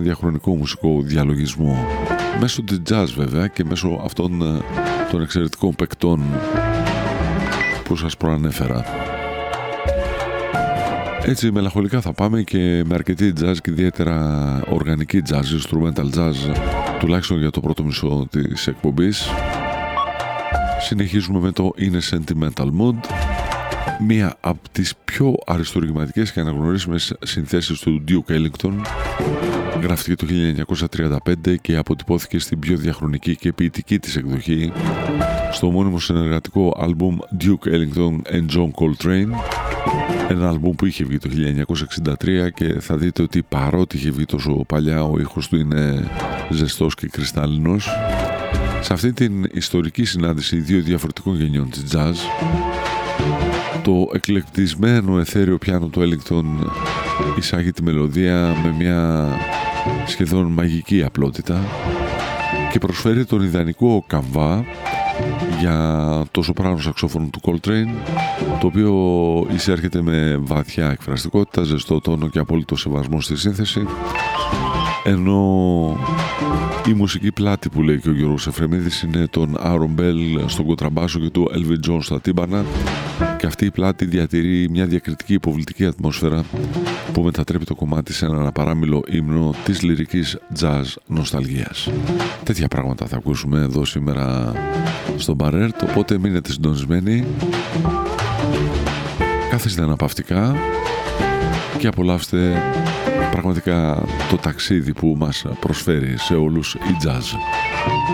διαχρονικό μουσικό διαλογισμό μέσω της jazz βέβαια και μέσω αυτών των εξαιρετικών παικτών που σας προανέφερα. Έτσι μελαγχολικά θα πάμε και με αρκετή jazz και ιδιαίτερα οργανική jazz, instrumental jazz, τουλάχιστον για το πρώτο μισό της εκπομπής. Συνεχίζουμε με το In a Sentimental Mood, μία από τις πιο αριστουργηματικές και αναγνωρίσιμες συνθέσεις του Duke Ellington. Γράφτηκε το 1935 και αποτυπώθηκε στην πιο διαχρονική και ποιητική της εκδοχή στο μόνιμο συνεργατικό άλμπουμ Duke Ellington and John Coltrane, ένα άλμπουμ που είχε βγει το 1963 και θα δείτε ότι παρότι είχε βγει τόσο παλιά ο ήχος του είναι ζεστός και κρυστάλλινος. Σε αυτή την ιστορική συνάντηση δύο διαφορετικών γενιών της jazz, το εκλεκτισμένο εθέριο πιάνο του Ellington εισάγει τη μελωδία με μια σχεδόν μαγική απλότητα και προσφέρει τον ιδανικό καμβά για το σοπράνο σαξόφωνο του Coltrane, το οποίο εισέρχεται με βαθιά εκφραστικότητα, ζεστό τόνο και απόλυτο σεβασμό στη σύνθεση, ενώ η μουσική πλάτη που λέει και ο Γιώργος Εφρεμίδης είναι τον Aaron Bell στον κοντραμπάσο και του Elvin Jones στα τύμπανα, και αυτή η πλάτη διατηρεί μια διακριτική υποβλητική ατμόσφαιρα που μετατρέπει το κομμάτι σε έναν απαράμιλο ύμνο της λυρικής jazz νοσταλγίας. Τέτοια πράγματα θα ακούσουμε εδώ σήμερα στο Μπαρέρτ, οπότε μείνετε συντονισμένοι, κάθεστε αναπαυτικά και απολαύστε πραγματικά το ταξίδι που μας προσφέρει σε όλους η jazz.